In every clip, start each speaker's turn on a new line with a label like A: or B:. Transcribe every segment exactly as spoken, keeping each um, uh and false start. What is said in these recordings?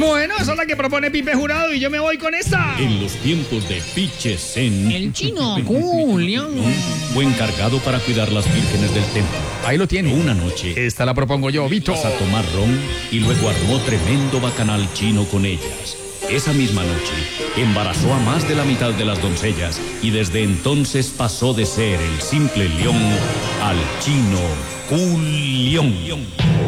A: Bueno, esa es la que propone Pipe Jurado y yo me voy con esta.
B: En los tiempos de Piche Zen,
A: El chino Julio.
B: fue encargado para cuidar las vírgenes del templo.
A: Ahí lo tiene.
B: Una noche,
A: Esta la propongo yo, Vito.
B: vas a tomar ron y luego armó tremendo bacanal chino con ellas. Esa misma noche, embarazó a más de la mitad de las doncellas y desde entonces pasó de ser el simple león al chino Julión.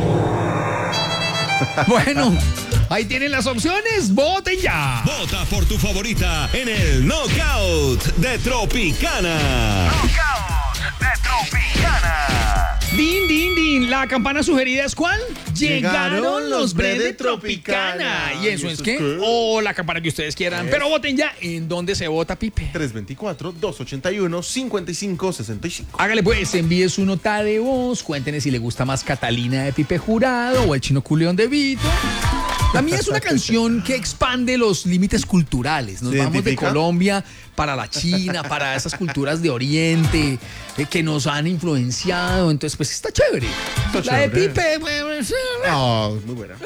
A: Bueno, ahí tienen las opciones. ¡Voten ya!
C: Vota por tu favorita en el Knockout de Tropicana. Knockout de Tropicana.
A: Din, din, din. La campana sugerida es ¿cuál?
D: Llegaron
A: Llegaron
D: los
A: los
D: bre
A: Bre
D: de
A: de Tropicana.
D: Tropicana.
A: ¿Y eso
D: ¿Y
A: es
D: eso
A: qué?
D: es qué?
A: O la campana que ustedes quieran.
D: Es.
A: Pero voten ya. ¿En dónde se vota, Pipe?
D: tres dos cuatro, dos ocho uno, cinco cinco seis cinco.
A: Hágale pues, envíe su nota de voz. Cuéntenos si le gusta más Catalina de Pipe Jurado o el chino Culeón de Vito. La mía es una canción que expande los límites culturales. Nos
D: ¿Se
A: vamos de
D: identifica?
A: Colombia para la China, para esas culturas de Oriente eh, que nos han influenciado. Entonces, pues está chévere.
D: Está
A: La de
D: chévere.
A: Pipe. pues,
D: No, muy buena.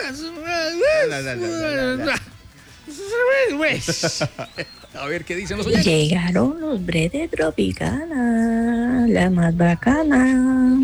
D: La, la, la, la, la,
A: pues, a ver qué dicen los oyentes.
E: Llegaron los Bre de Tropicana, la más bacana.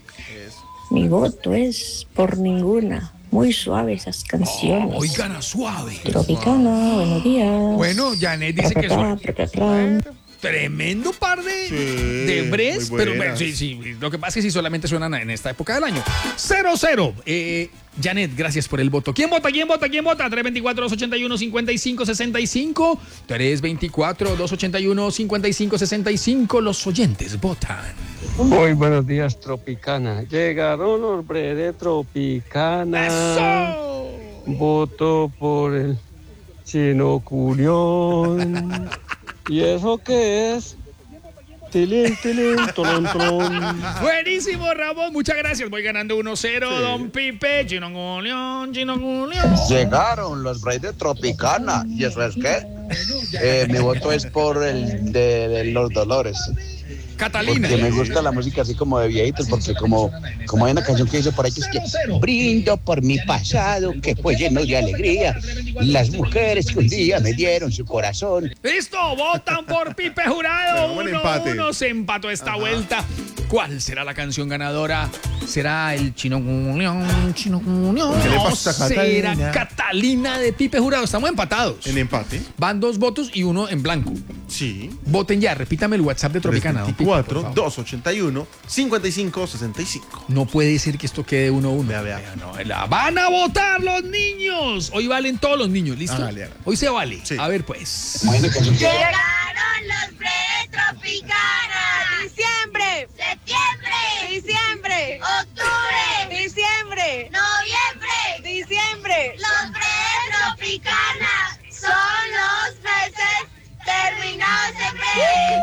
E: Mi voto es por ninguna. Muy suave esas canciones.
A: Oigan, a suave.
E: Tropicana, buenos días.
A: Bueno, Janet dice que son
E: Tra, tra, tra, tra.
A: tremendo par de,
D: Sí,
A: de bres,
D: muy
A: pero
D: buenas.
A: bueno, sí, sí, lo que pasa es que sí solamente suenan en esta época del año. Cero, cero. Eh, Janet, gracias por el voto. ¿Quién vota? ¿Quién vota? ¿Quién vota? tres dos cuatro, dos ocho uno, cinco cinco seis cinco. tres dos cuatro, dos ocho uno, cinco cinco seis cinco. Los oyentes votan.
F: Muy buenos días, Tropicana. Llegaron los Bre de Tropicana.
A: ¡Eso!
F: Voto por el chino Culión. ¿Y eso qué es? Tilín, tilín, tolón, tolón.
A: Buenísimo, Ramón. Muchas gracias. Voy ganando uno cero, don Pipe. Chino Julián, Chino Julián.
G: Llegaron los Bre de Tropicana. ¿Y eso es qué? Eh, mi voto es por el de, de Los Dolores.
A: Catalina.
G: Porque me gusta la música así como de viejitos, porque como, como hay una canción que dice por ahí que es que brindo por mi pasado, que fue lleno de alegría, las mujeres que un día me dieron su corazón.
A: Listo, votan por Pipe Jurado.
D: Pero buen
A: Uno,
D: empate.
A: uno, se empató esta vuelta. ¿Cuál será la canción ganadora? ¿Será el Chino Julián, Chino Julián?
D: ¿Qué le
A: ¿O
D: pasa a
A: será
D: Catalina?
A: Catalina de Pipe Jurado? Estamos empatados.
D: En empate.
A: Van dos votos y uno en blanco.
D: Sí.
A: Voten ya, repítame el WhatsApp de Tropicana. don Pipe,
D: tres
A: por
D: dos cuatro,
A: favor.
D: dos ocho uno, cinco cinco seis cinco.
A: No puede ser que esto quede uno a uno.
D: Vea, vea.
A: No, la van a votar los niños. Hoy valen todos los niños, ¿listo?
D: Hágale, hágale.
A: Hoy se vale.
D: Sí.
A: A ver, pues.
H: Llegaron los Bre de Tropicana. Diciembre. Septiembre. Diciembre. Octubre. Diciembre. Noviembre. Diciembre. Los Bre de Tropicana son los meses terminados en Bre.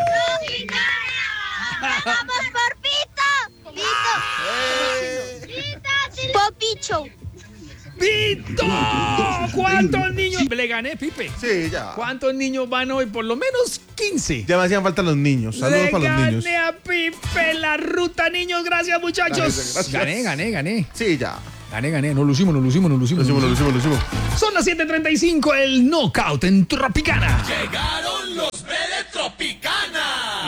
H: Tropicana. Vamos por Pito. Pito. Popicho.
A: ¡Pito! ¿Cuántos niños? Le gané, Pipe.
D: Sí, ya.
A: ¿Cuántos niños van hoy? Por lo menos quince.
D: Ya me hacían falta los niños. Saludos
A: Le
D: para los
A: gané
D: niños.
A: a Pipe la ruta, niños. Gracias, muchachos.
D: Gracias, gracias.
A: Gané, gané, gané.
D: Sí, ya.
A: Gané, gané. Nos lucimos, nos lucimos, nos lucimos.
D: Lo hicimos, lo hicimos, lo hicimos.
A: Son las siete treinta y cinco, el knockout en Tropicana.
C: Llegaron